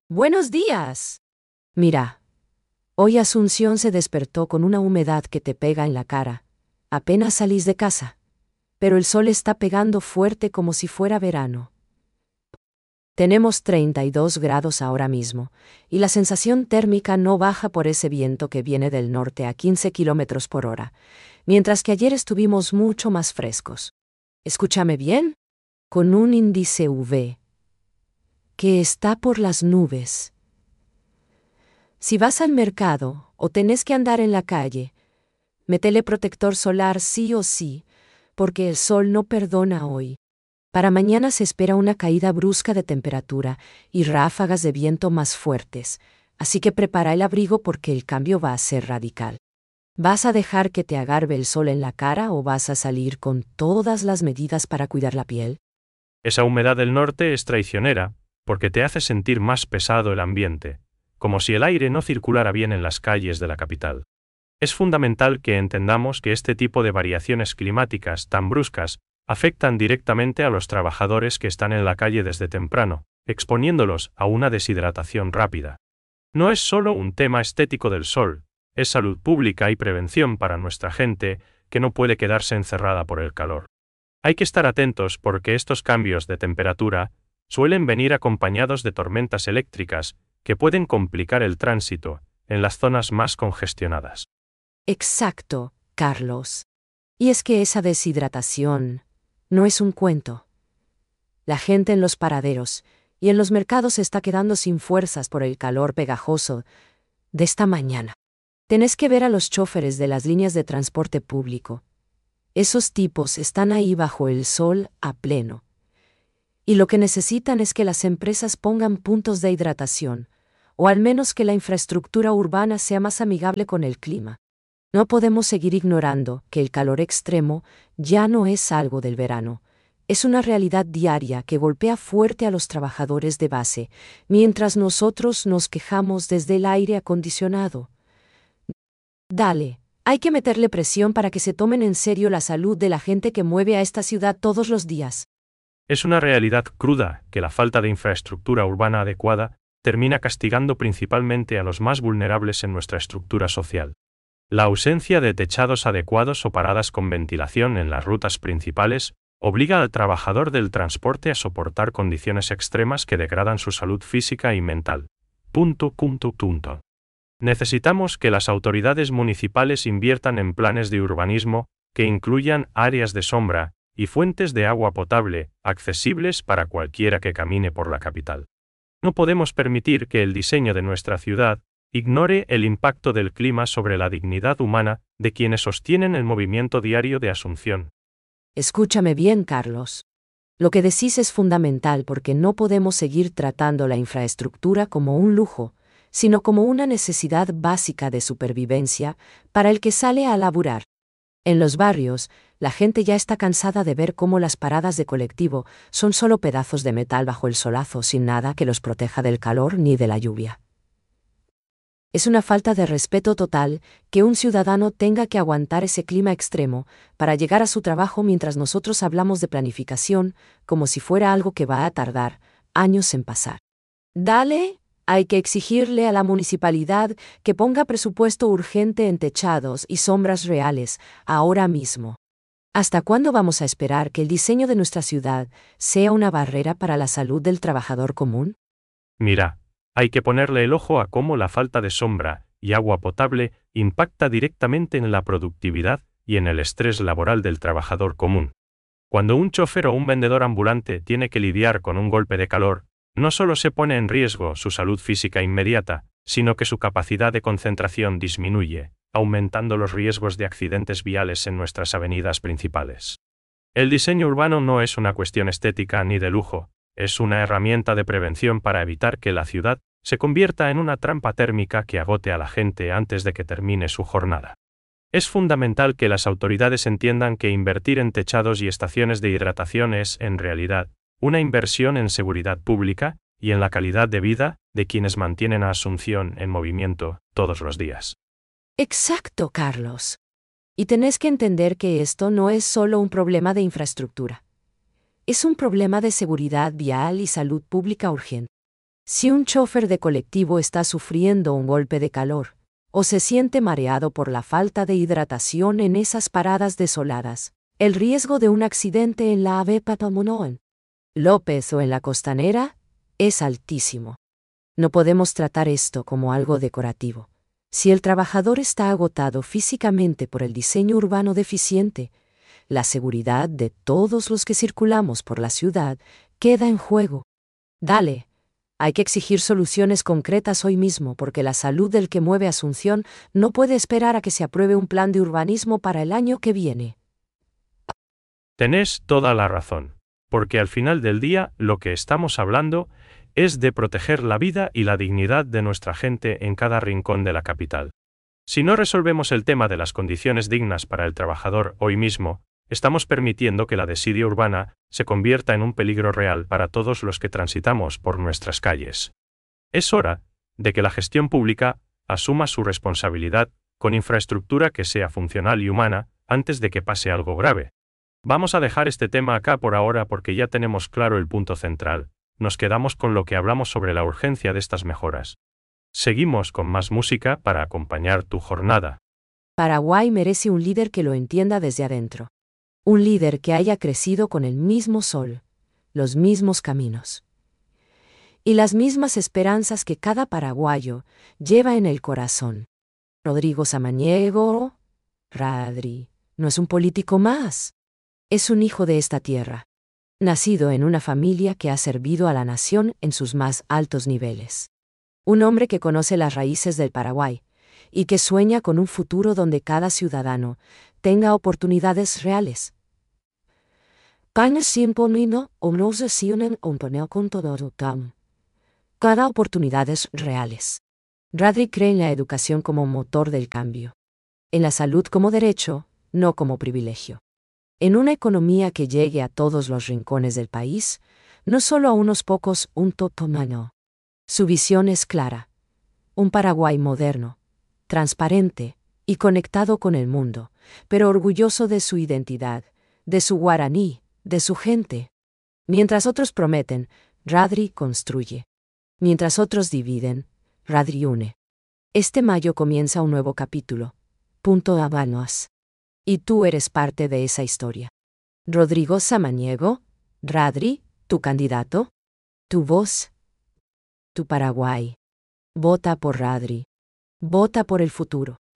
Buenos días. Mira, hoy Asunción se despertó con una humedad que te pega en la cara. Apenas salís de casa. Pero el sol está pegando fuerte como si fuera verano. Tenemos 32 grados ahora mismo, y la sensación térmica no baja por ese viento que viene del norte a 15 kilómetros por hora, mientras que ayer estuvimos mucho más frescos. Escúchame bien, con un índice UV que está por las nubes. Si vas al mercado o tenés que andar en la calle, métele protector solar sí o sí, porque el sol no perdona hoy. Para mañana se espera una caída brusca de temperatura y ráfagas de viento más fuertes, así que prepara el abrigo porque el cambio va a ser radical. ¿Vas a dejar que te agarre el sol en la cara o vas a salir con todas las medidas para cuidar la piel? Esa humedad del norte es traicionera, porque te hace sentir más pesado el ambiente, como si el aire no circulara bien en las calles de la capital. Es fundamental que entendamos que este tipo de variaciones climáticas tan bruscas afectan directamente a los trabajadores que están en la calle desde temprano, exponiéndolos a una deshidratación rápida. No es solo un tema estético del sol, es salud pública y prevención para nuestra gente que no puede quedarse encerrada por el calor. Hay que estar atentos porque estos cambios de temperatura suelen venir acompañados de tormentas eléctricas que pueden complicar el tránsito en las zonas más congestionadas. Exacto, Carlos. Y es que esa deshidratación no es un cuento. La gente en los paraderos y en los mercados se está quedando sin fuerzas por el calor pegajoso de esta mañana. Tenés que ver a los choferes de las líneas de transporte público. Esos tipos están ahí bajo el sol a pleno. Y lo que necesitan es que las empresas pongan puntos de hidratación, o al menos que la infraestructura urbana sea más amigable con el clima. No podemos seguir ignorando que el calor extremo ya no es algo del verano. Es una realidad diaria que golpea fuerte a los trabajadores de base, mientras nosotros nos quejamos desde el aire acondicionado. Dale, hay que meterle presión para que se tomen en serio la salud de la gente que mueve a esta ciudad todos los días. Es una realidad cruda que la falta de infraestructura urbana adecuada termina castigando principalmente a los más vulnerables en nuestra estructura social. La ausencia de techados adecuados o paradas con ventilación en las rutas principales obliga al trabajador del transporte a soportar condiciones extremas que degradan su salud física y mental. Necesitamos que las autoridades municipales inviertan en planes de urbanismo que incluyan áreas de sombra y fuentes de agua potable accesibles para cualquiera que camine por la capital. No podemos permitir que el diseño de nuestra ciudad ignore el impacto del clima sobre la dignidad humana de quienes sostienen el movimiento diario de Asunción. Escúchame bien, Carlos. Lo que decís es fundamental porque no podemos seguir tratando la infraestructura como un lujo, sino como una necesidad básica de supervivencia para el que sale a laburar. En los barrios, la gente ya está cansada de ver cómo las paradas de colectivo son solo pedazos de metal bajo el solazo sin nada que los proteja del calor ni de la lluvia. Es una falta de respeto total que un ciudadano tenga que aguantar ese clima extremo para llegar a su trabajo mientras nosotros hablamos de planificación como si fuera algo que va a tardar años en pasar. Dale, hay que exigirle a la municipalidad que ponga presupuesto urgente en techados y sombras reales ahora mismo. ¿Hasta cuándo vamos a esperar que el diseño de nuestra ciudad sea una barrera para la salud del trabajador común? Mira, hay que ponerle el ojo a cómo la falta de sombra y agua potable impacta directamente en la productividad y en el estrés laboral del trabajador común. Cuando un chofer o un vendedor ambulante tiene que lidiar con un golpe de calor, no solo se pone en riesgo su salud física inmediata, sino que su capacidad de concentración disminuye, aumentando los riesgos de accidentes viales en nuestras avenidas principales. El diseño urbano no es una cuestión estética ni de lujo, es una herramienta de prevención para evitar que la ciudad se convierta en una trampa térmica que agote a la gente antes de que termine su jornada. Es fundamental que las autoridades entiendan que invertir en techados y estaciones de hidratación es, en realidad, una inversión en seguridad pública y en la calidad de vida de quienes mantienen a Asunción en movimiento todos los días. Exacto, Carlos. Y tenés que entender que esto no es solo un problema de infraestructura. Es un problema de seguridad vial y salud pública urgente. Si un chofer de colectivo está sufriendo un golpe de calor, o se siente mareado por la falta de hidratación en esas paradas desoladas, el riesgo de un accidente en la Ave Patamonoen, López o en la Costanera es altísimo. No podemos tratar esto como algo decorativo. Si el trabajador está agotado físicamente por el diseño urbano deficiente, la seguridad de todos los que circulamos por la ciudad queda en juego. Dale. Hay que exigir soluciones concretas hoy mismo porque la salud del que mueve Asunción no puede esperar a que se apruebe un plan de urbanismo para el año que viene. Tenés toda la razón, porque al final del día lo que estamos hablando es de proteger la vida y la dignidad de nuestra gente en cada rincón de la capital. Si no resolvemos el tema de las condiciones dignas para el trabajador hoy mismo, estamos permitiendo que la desidia urbana se convierta en un peligro real para todos los que transitamos por nuestras calles. Es hora de que la gestión pública asuma su responsabilidad con infraestructura que sea funcional y humana antes de que pase algo grave. Vamos a dejar este tema acá por ahora porque ya tenemos claro el punto central. Nos quedamos con lo que hablamos sobre la urgencia de estas mejoras. Seguimos con más música para acompañar tu jornada. Paraguay merece un líder que lo entienda desde adentro. Un líder que haya crecido con el mismo sol, los mismos caminos y las mismas esperanzas que cada paraguayo lleva en el corazón. Rodrigo Samaniego, Radri, no es un político más. Es un hijo de esta tierra, nacido en una familia que ha servido a la nación en sus más altos niveles. Un hombre que conoce las raíces del Paraguay y que sueña con un futuro donde cada ciudadano tenga oportunidades reales. Cada oportunidades reales. Radri cree en la educación como motor del cambio. En la salud como derecho, no como privilegio. En una economía que llegue a todos los rincones del país, no solo a unos pocos, un totomano. Su visión es clara. Un Paraguay moderno, transparente y conectado con el mundo, pero orgulloso de su identidad, de su guaraní, de su gente. Mientras otros prometen, Radri construye. Mientras otros dividen, Radri une. Este mayo comienza un nuevo capítulo. Punto Habanos. Y tú eres parte de esa historia. Rodrigo Samaniego, Radri, tu candidato, tu voz, tu Paraguay. Vota por Radri. Vota por el futuro.